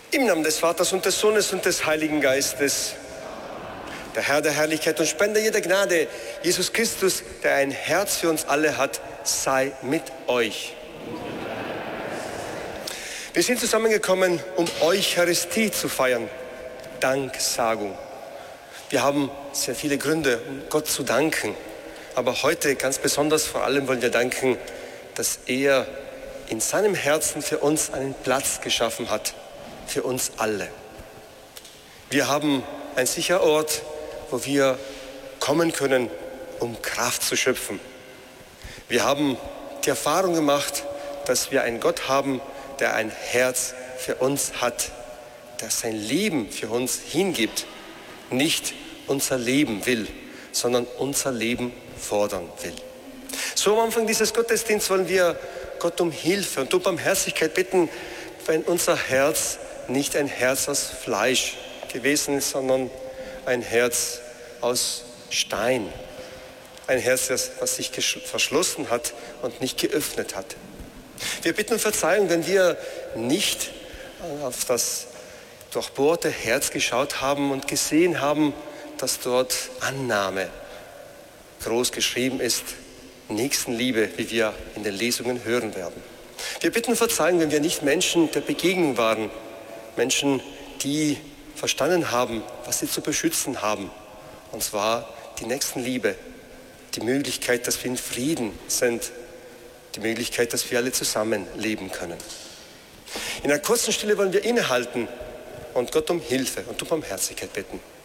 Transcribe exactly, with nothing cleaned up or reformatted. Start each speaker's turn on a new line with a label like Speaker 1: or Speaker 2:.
Speaker 1: Im Namen des Vaters und des Sohnes und des Heiligen Geistes. Der Herr der Herrlichkeit und Spender jeder Gnade, Jesus Christus, der ein Herz für uns alle hat, sei mit euch. Wir sind zusammengekommen, um Eucharistie zu feiern, Danksagung. Wir haben sehr viele Gründe, um Gott zu danken. Aber heute ganz besonders vor allem wollen wir danken, dass er in seinem Herzen für uns einen Platz geschaffen hat, für uns alle. Wir haben einen sicheren Ort, wo wir kommen können, um Kraft zu schöpfen. Wir haben die Erfahrung gemacht, dass wir einen Gott haben, der ein Herz für uns hat, der sein Leben für uns hingibt, nicht unser Leben will, sondern unser Leben fordern will. So am Anfang dieses Gottesdienstes wollen wir Gott um Hilfe und um Barmherzigkeit bitten, wenn unser Herz nicht ein Herz aus Fleisch gewesen ist, sondern ein Herz aus Stein. Ein Herz, das sich verschlossen hat und nicht geöffnet hat. Wir bitten um Verzeihung, wenn wir nicht auf das durchbohrte Herz geschaut haben und gesehen haben, dass dort Annahme groß geschrieben ist, Nächstenliebe, wie wir in den Lesungen hören werden. Wir bitten um Verzeihung, wenn wir nicht Menschen der Begegnung waren, Menschen, die verstanden haben, was sie zu beschützen haben. Und zwar die Nächstenliebe, die Möglichkeit, dass wir in Frieden sind, die Möglichkeit, dass wir alle zusammen leben können. In einer kurzen Stille wollen wir innehalten und Gott um Hilfe und um Barmherzigkeit bitten.